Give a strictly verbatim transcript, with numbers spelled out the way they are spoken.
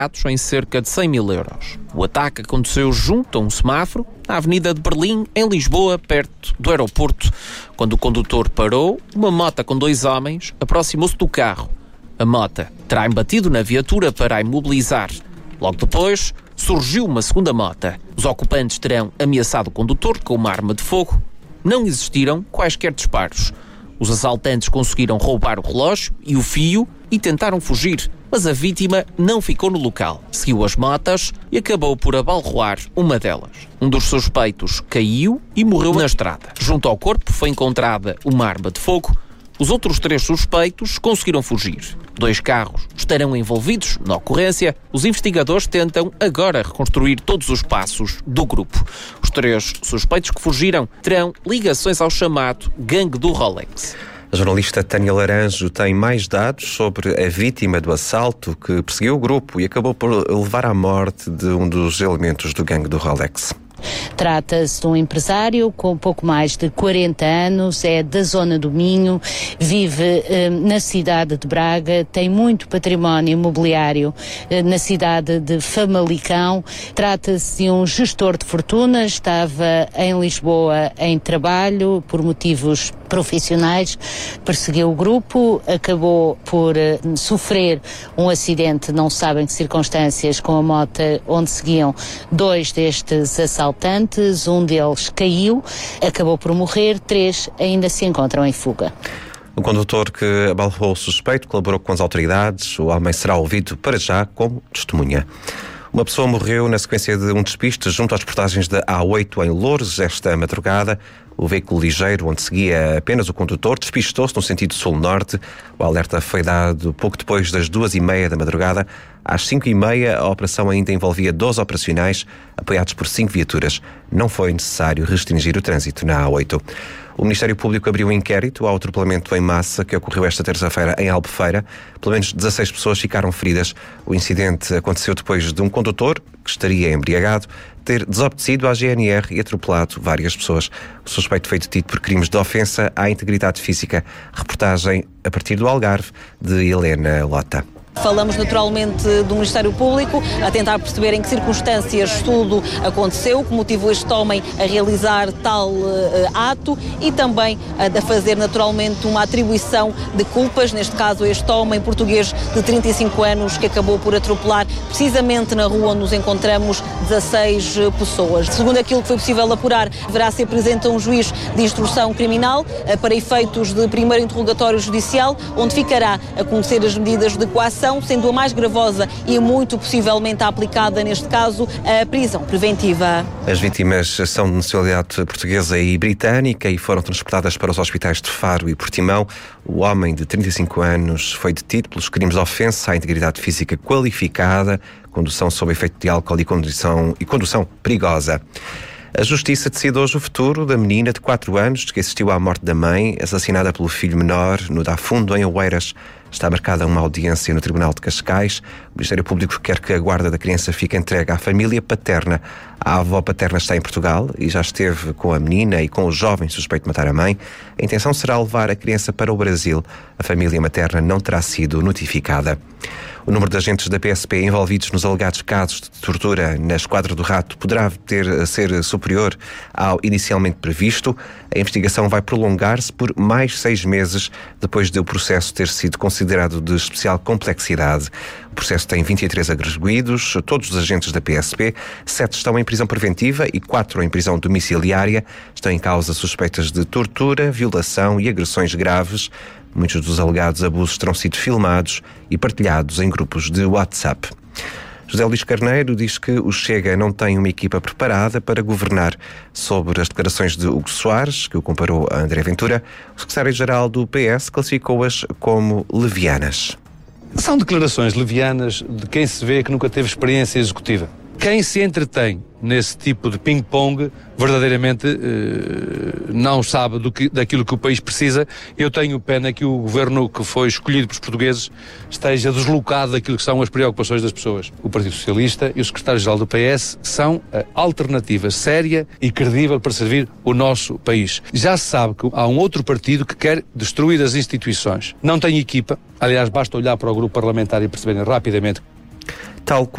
avaliados em cerca de cem mil euros. O ataque aconteceu junto a um semáforo, na Avenida de Berlim, em Lisboa, perto do aeroporto. Quando o condutor parou, uma moto com dois homens aproximou-se do carro. A moto terá embatido na viatura para a imobilizar. Logo depois, surgiu uma segunda moto. Os ocupantes terão ameaçado o condutor com uma arma de fogo. Não existiram quaisquer disparos. Os assaltantes conseguiram roubar o relógio e o fio e tentaram fugir, mas a vítima não ficou no local. Seguiu as motas e acabou por abalroar uma delas. Um dos suspeitos caiu e morreu na estrada. Junto ao corpo foi encontrada uma arma de fogo. Os outros três suspeitos conseguiram fugir. Dois carros estarão envolvidos na ocorrência. Os investigadores tentam agora reconstruir todos os passos do grupo. Os três suspeitos que fugiram terão ligações ao chamado Gangue do Rolex. A jornalista Tânia Laranjo tem mais dados sobre a vítima do assalto que perseguiu o grupo e acabou por levar à morte de um dos elementos do Gangue do Rolex. Trata-se de um empresário com pouco mais de quarenta anos, é da zona do Minho, vive eh, na cidade de Braga, tem muito património imobiliário eh, na cidade de Famalicão. Trata-se de um gestor de fortunas, estava em Lisboa em trabalho por motivos profissionais, perseguiu o grupo, acabou por uh, sofrer um acidente, não sabem que circunstâncias, com a moto onde seguiam dois destes assaltantes, um deles caiu, acabou por morrer, três ainda se encontram em fuga. O condutor que abalroou o suspeito colaborou com as autoridades. O homem será ouvido para já como testemunha. Uma pessoa morreu na sequência de um despiste junto às portagens da A oito em Loures esta madrugada. O veículo ligeiro, onde seguia apenas o condutor, despistou-se no sentido sul-norte. O alerta foi dado pouco depois das duas e meia da madrugada. Às cinco e meia, a operação ainda envolvia doze operacionais, apoiados por cinco viaturas. Não foi necessário restringir o trânsito na A oito. O Ministério Público abriu um inquérito ao atropelamento em massa que ocorreu esta terça-feira em Albufeira. Pelo menos dezasseis pessoas ficaram feridas. O incidente aconteceu depois de um condutor, que estaria embriagado, ter desobedecido à G N R e atropelado várias pessoas. O suspeito foi detido por crimes de ofensa à integridade física. Reportagem a partir do Algarve, de Helena Lota. Falamos naturalmente do Ministério Público, a tentar perceber em que circunstâncias tudo aconteceu, que motivou este homem a realizar tal uh, ato e também uh, a fazer naturalmente uma atribuição de culpas, neste caso este homem português de trinta e cinco anos que acabou por atropelar precisamente na rua onde nos encontramos dezasseis pessoas. Segundo aquilo que foi possível apurar, deverá ser presente a um juiz de instrução criminal uh, para efeitos de primeiro interrogatório judicial, onde ficará a conhecer as medidas de coação, sendo a mais gravosa e muito possivelmente aplicada, neste caso, a prisão preventiva. As vítimas são de nacionalidade portuguesa e britânica e foram transportadas para os hospitais de Faro e Portimão. O homem de trinta e cinco anos foi detido pelos crimes de ofensa à integridade física qualificada, condução sob efeito de álcool e condução, e condução perigosa. A Justiça decide hoje o futuro da menina de quatro anos que assistiu à morte da mãe, assassinada pelo filho menor no Dafundo, em Oeiras. Está marcada uma audiência no Tribunal de Cascais. O Ministério Público quer que a guarda da criança fique entregue à família paterna. A avó paterna está em Portugal e já esteve com a menina e com o jovem suspeito de matar a mãe. A intenção será levar a criança para o Brasil. A família materna não terá sido notificada. O número de agentes da P S P envolvidos nos alegados casos de tortura na Esquadra do Rato poderá ter, ser superior ao inicialmente previsto. A investigação vai prolongar-se por mais seis meses depois de o processo ter sido considerado de especial complexidade. O processo tem vinte e três arguidos, todos os agentes da P S P, sete estão em prisão preventiva e quatro em prisão domiciliária. Estão em causa suspeitas de tortura, violação e agressões graves. Muitos dos alegados abusos terão sido filmados e partilhados em grupos de WhatsApp. José Luís Carneiro diz que o Chega não tem uma equipa preparada para governar. Sobre as declarações de Hugo Soares, que o comparou a André Ventura, o secretário-geral do P S classificou-as como levianas. São declarações levianas de quem se vê que nunca teve experiência executiva. Quem se entretém nesse tipo de ping-pong verdadeiramente eh, não sabe do que, daquilo que o país precisa. Eu tenho pena que o governo que foi escolhido pelos portugueses esteja deslocado daquilo que são as preocupações das pessoas. O Partido Socialista e o secretário-geral do P S são a alternativa séria e credível para servir o nosso país. Já se sabe que há um outro partido que quer destruir as instituições. Não tem equipa. Aliás, basta olhar para o grupo parlamentar e perceberem rapidamente. Tal